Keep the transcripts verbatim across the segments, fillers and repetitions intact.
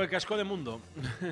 Joder, casco de mundo.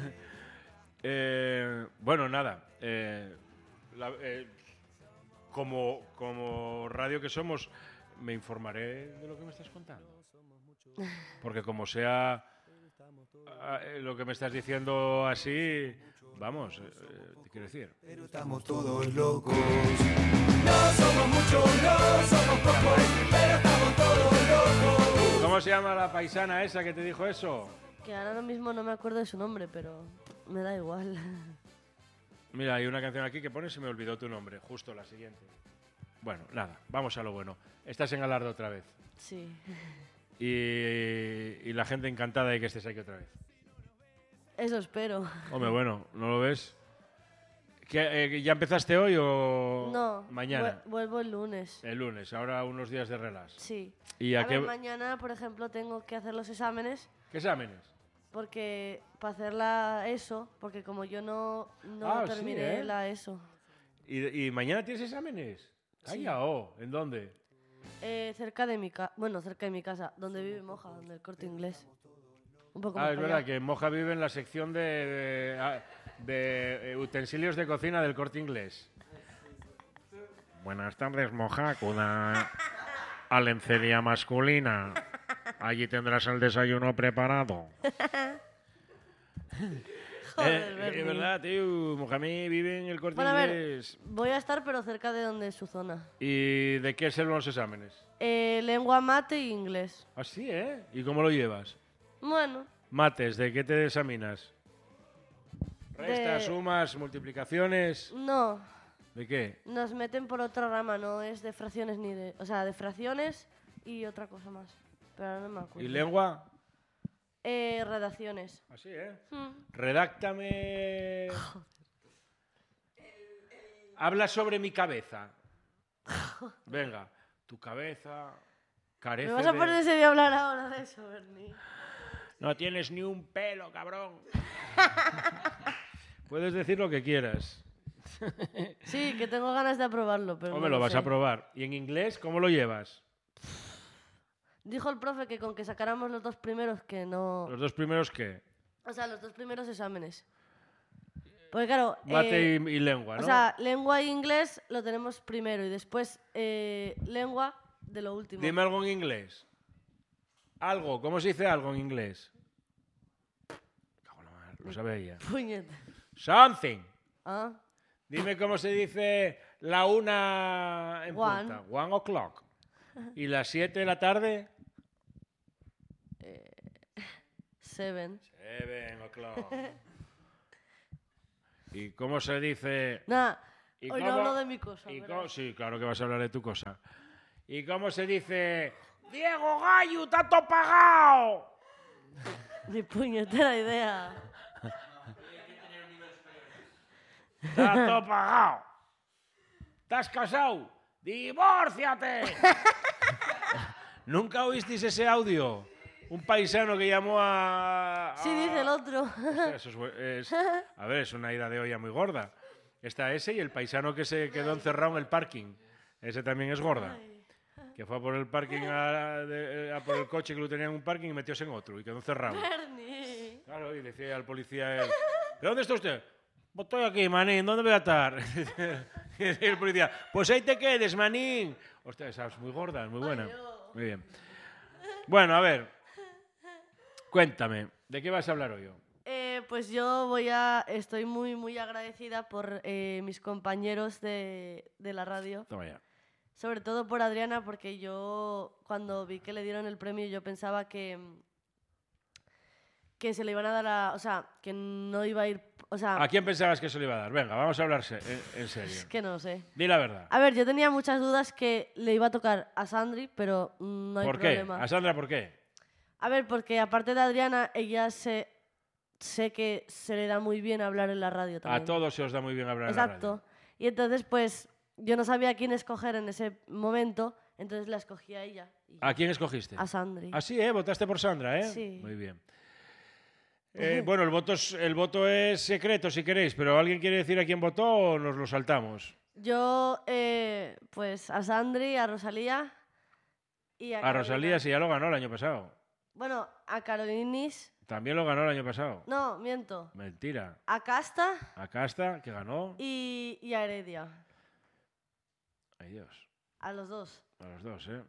eh, bueno, nada. Eh, la, eh, como, como radio que somos, me informaré de lo que me estás contando. Porque como sea eh, lo que me estás diciendo así, vamos, eh, te quiero decir. Pero estamos todos locos. No somos muchos, no somos pocos, pero estamos todos locos. ¿Cómo se llama la paisana esa que te dijo eso? Que ahora mismo no me acuerdo de su nombre, pero me da igual. Mira, hay una canción aquí que pone Se me olvidó tu nombre, justo la siguiente. Bueno, nada, vamos a lo bueno. Estás en Alarde otra vez. Sí. Y, y la gente encantada de que estés aquí otra vez. Eso espero. Hombre, bueno, ¿no lo ves? ¿Qué, eh, ¿Ya empezaste hoy o No, mañana? vu- vuelvo el lunes. El lunes, ahora unos días de relax. Sí. ¿Y a, A qué, ver, mañana, por ejemplo, tengo que hacer los exámenes qué exámenes? porque para hacer la ESO, porque como yo no, no Ah, sí, terminé ¿eh? la ESO. ¿Y, y mañana tienes exámenes? Sí. Calla, oh, ¿en dónde? Eh, cerca de mi casa, bueno, cerca de mi casa, donde vive Moja, donde el Corte Inglés. Un poco Ah, más es para verdad allá. que Moja vive en la sección de, de, ah, de, eh, utensilios de cocina del Corte Inglés. Buenas tardes, Moja, con una a lencería masculina. Allí tendrás el desayuno preparado. Joder, Eh, Berni. es verdad, tío. Mohamed vive en el Corte Bueno, a ver, Inglés. voy a estar pero cerca de donde es su zona. ¿Y de qué son los exámenes? Eh, lengua, mate e inglés. Así, ¿eh? ¿Y cómo lo llevas? Bueno, Mates, ¿de qué te examinas? Restas, De- sumas, multiplicaciones. no, ¿De qué? nos meten por otra rama, no es de fracciones ni de... O sea, de fracciones y otra cosa más. Pero ahora no me acuerdo. ¿Y lengua? Eh, redacciones. Así, ¿eh? Hmm. Redáctame. Habla sobre mi cabeza. Venga, tu cabeza carece ¿Me vas a de- poner en serio a hablar ahora de eso, Bernie? No tienes ni un pelo, cabrón. Puedes decir lo que quieras. Sí, que tengo ganas de aprobarlo, pero Hombre, no lo vas sé. a probar. ¿Y en inglés cómo lo llevas? Dijo el profe que con que sacáramos los dos primeros que no... ¿Los dos primeros qué? O sea, los dos primeros exámenes. Porque claro... Mate eh, y, y lengua, ¿no? O sea, lengua e inglés lo tenemos primero y después eh, lengua de lo último. Dime algo en inglés. Algo, ¿cómo se dice algo en inglés? Cago en la mar, lo sabe ella. Puñeta. Something. Ah, Dime cómo se dice la una en One. punta. One o'clock. ¿Y las siete de la tarde? seven. Seven o'clock. ¿Y cómo se dice? Nada, ¿Y hoy cómo- no hablo de mi cosa. y verás. cómo- sí, claro que vas a hablar de tu cosa. ¿Y cómo se dice? Diego Gallo, está todo pagado. Ni puñetera idea. Está todo pagado. ¿Estás casado? ¡Divórciate! ¿Nunca oísteis ese audio? Un paisano que llamó a... Sí, dice el a- otro. Hostia, eso es bu- es- a ver, es una ida de olla muy gorda. Está ese y el paisano que se quedó encerrado en el parking. Ese también es gorda. Que fue a por el parking, a, de- a por el coche que lo tenía en un parking y metióse en otro y quedó encerrado. Bernie. Claro, y decía al policía él, ¿de dónde está usted? Pues estoy aquí, manín, ¿dónde voy a estar? Y decía el policía, pues ahí te quedes, manín. Hostia, esa es muy gorda, es muy buena. Muy bien. Bueno, a ver, cuéntame, ¿de qué vas a hablar hoy? Eh, pues yo voy a... Estoy muy, muy agradecida por eh, mis compañeros de, de la radio. Toma ya. Sobre todo por Adriana, porque yo cuando vi que le dieron el premio yo pensaba que que se le iban a dar a... O sea, que no iba a ir... O sea, ¿A quién pensabas que se le iba a dar? Venga, vamos a hablar se- en, en serio. es que no lo sé. Di la verdad. A ver, yo tenía muchas dudas que le iba a tocar a Sandri, pero mm, no hay ¿Por qué? problema. ¿A Sandra por qué? A ver, porque aparte de Adriana, ella se... Sé que se le da muy bien hablar en la radio también. A todos se os da muy bien hablar en la Exacto. radio. Y entonces, pues, yo no sabía a quién escoger en ese momento, entonces la escogí a ella. y ¿A quién escogiste? a Sandri. Ah, sí, ¿eh? Votaste por Sandra, ¿eh? Sí. Muy bien. Eh, bueno, el voto, es, el voto es secreto, si queréis, pero ¿alguien quiere decir a quién votó o nos lo saltamos? Yo, eh, pues, a Sandri, a Rosalía y a A Carolina. Rosalía sí ya lo ganó el año pasado. Bueno, a Carolinis... También lo ganó el año pasado. No, miento. Mentira. A Casta A Casta, que ganó. y, y a Heredia. Ay, Dios. A los dos. A los dos, ¿eh?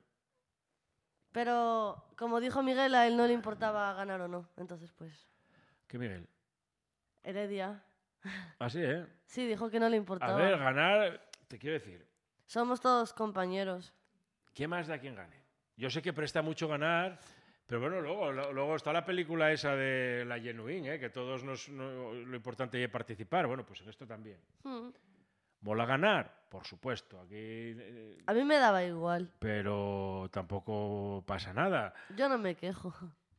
Pero, como dijo Miguel, a él no le importaba ganar o no. Entonces, pues... ¿Qué, Miguel? Heredia. Así, ¿eh? Sí, dijo que no le importaba. A ver, ganar... Te quiero decir, Somos todos compañeros. ¿qué más da quien gane? Yo sé que presta mucho ganar, pero bueno, luego, lo- luego está la película esa de la Genuine, ¿eh? Que todos nos, no- lo importante es participar. Bueno, pues en esto también. Mm. ¿Mola ganar? Por supuesto. Aquí... eh, A mí me daba igual. pero tampoco pasa nada. Yo no me quejo.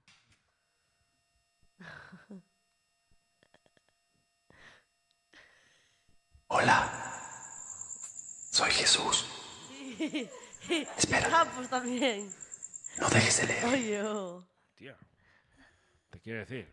Hola, soy Jesús. Espera. Ah, pues también. No dejes de leer. Oye, oh. Tía, te quiero decir.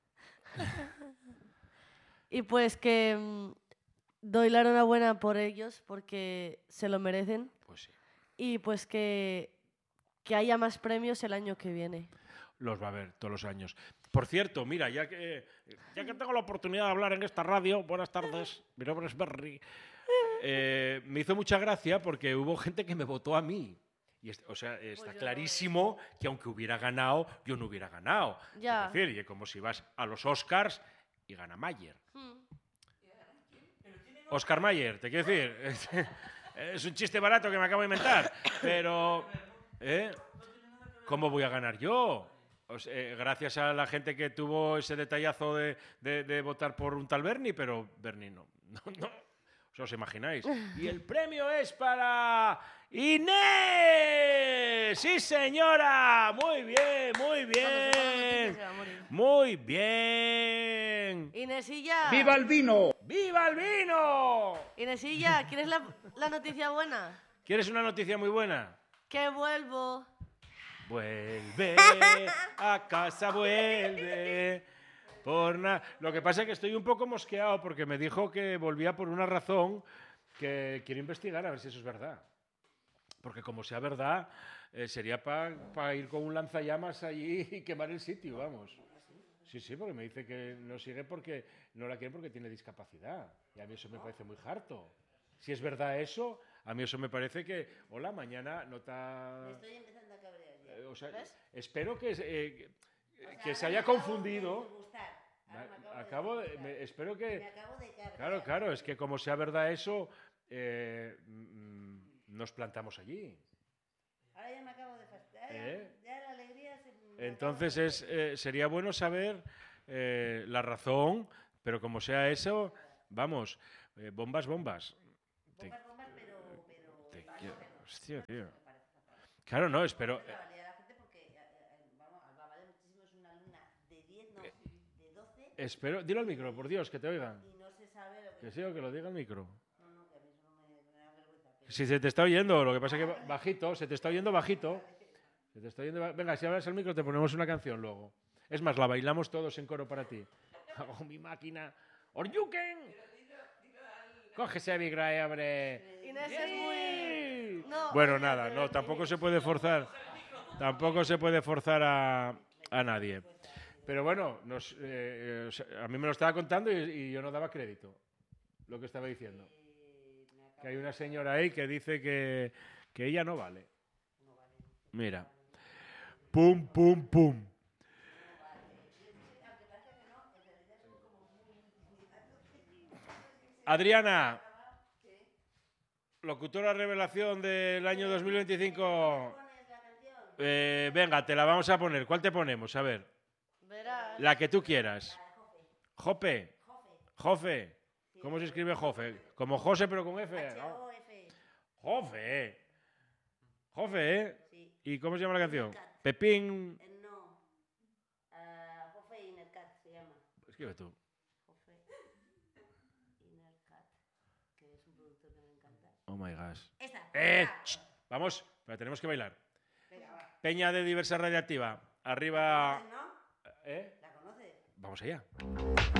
Y pues que mm, doy la enhorabuena por ellos porque se lo merecen. Pues sí. Y pues que, que haya más premios el año que viene. Los va a haber todos los años. Por cierto, mira, ya que, ya que tengo la oportunidad de hablar en esta radio, buenas tardes, mi nombre es Berry, eh, me hizo mucha gracia porque hubo gente que me votó a mí. Y es- o sea, está Pues yo- clarísimo que aunque hubiera ganado, yo no hubiera ganado. Ya. Es decir, y como si vas a los Oscars y gana Mayer. Mm. Oscar Mayer, te quiero decir. Es un chiste barato que me acabo de inventar. Pero, ¿eh? ¿Cómo voy a ganar yo? O sea, eh, gracias a la gente que tuvo ese detallazo de, de- de votar por un tal Bernie, pero Bernie no. No, no. ¿Os imagináis? Y el premio es para Inés. Sí, señora. Muy bien, muy Cuando sepa la noticia bien. se va a morir. Muy bien. Inesilla. ¡Viva el vino! ¡Viva el vino! Inesilla, ¿quieres la, la noticia buena? ¿Quieres una noticia muy buena? Que vuelvo. Vuelve a casa, vuelve. Por na- Lo que pasa es que estoy un poco mosqueado porque me dijo que volvía por una razón que quiero investigar a ver si eso es verdad. Porque como sea verdad, eh, sería para ir con un lanzallamas allí y quemar el sitio, vamos. Sí, sí, porque me dice que no sigue porque no la quiere porque tiene discapacidad. Y a mí eso me parece muy harto. Si es verdad eso, a mí eso me parece que, hola, mañana no está... Estoy empezando a cabrear ya. Eh, o sea, ¿Ves? espero que, eh, O sea, que se ahora haya me acabo confundido. de disgustar. Ahora me Ma- Acabo de, disgustar. me- espero Me que... acabo de cabrear. Claro, claro, es que como sea verdad eso, eh, mm, nos plantamos allí. Ahora ya me acabo de fastidiar. ¿Eh? Ya la alegría se me Entonces acaba de- es, eh, sería bueno saber eh, la razón, pero como sea eso, vamos, eh, bombas, bombas. Te- Bombas, bombas, pero... pero te vale, quiero- pero- hostia, tío. me parece fatal. Claro, no, espero... La valía la gente porque, eh, eh, vamos, Alba vale muchísimo, es una alumna de diez, no, de doce, Espero, dilo al micro, por Dios, que te oigan. y no se sabe lo que... Que sí, o que lo diga al micro. No, no, que a mí eso no me, me da vergüenza. pero- Si se te está oyendo, lo que pasa es que ba- bajito, se te está oyendo bajito. Se te está oyendo ba- Venga, si hablas al micro te ponemos una canción luego. Es más, la bailamos todos en coro para ti. Hago mi máquina. ¡Oryuken! Coge ese micro ahí, hombre. Inés es muy... No, Bueno, oye, nada, pero no, tampoco Inés- se puede forzar. Tampoco se puede forzar a, a nadie. Pero bueno, nos, eh, eh, o sea, a mí me lo estaba contando y, y yo no daba crédito lo que estaba diciendo. Que hay una señora ahí que dice que, que ella no vale. Mira. Pum, pum, pum. Adriana, locutora revelación del año dos mil veinticinco. Eh, venga, te la vamos a poner. ¿Cuál te ponemos? A ver. Verás. La que tú quieras. Jope. Jofe. ¿Cómo se escribe Jofe? Como José, pero con F. ¿no? O F. Jofe. Jofe, ¿eh? Sí. ¿Y cómo se llama la canción? Pepín. Eh, no. Ah, Jofe Innercat se llama. Escribe tú. Jofe Innercat, que es un productor que me encanta. Oh my gosh. Esta. Eh, esta. ch, vamos, pero tenemos que bailar. Venga, va. Peña de Diversa Radiactiva. Arriba. ¿No? ¿Eh? ¿La conoces? Vamos allá.